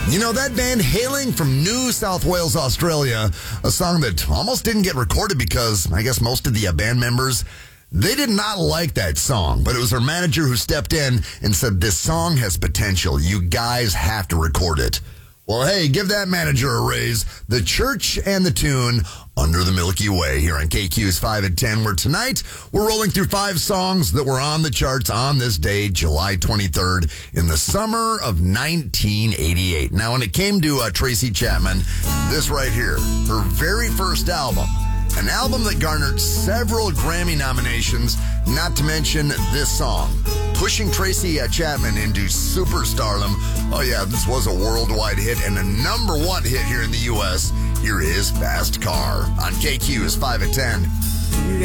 You know, that band hailing from New South Wales, Australia, a song that almost didn't get recorded because I guess most of the band members, they did not like that song. But it was their manager who stepped in and said, this song has potential. You guys have to record it. Well, hey, give that manager a raise. The Church and the Tune, Under the Milky Way, here on KQ's 5 at 10, where tonight we're rolling through 5 songs that were on the charts on this day, July 23rd, in the summer of 1988. Now, when it came to Tracy Chapman, this right here, her very first album, an album that garnered several Grammy nominations, not to mention this song, pushing Tracy Chapman into superstardom. Oh yeah, this was a worldwide hit and a #1 hit here in the U.S. Here is Fast Car on KQ's 5 at 10.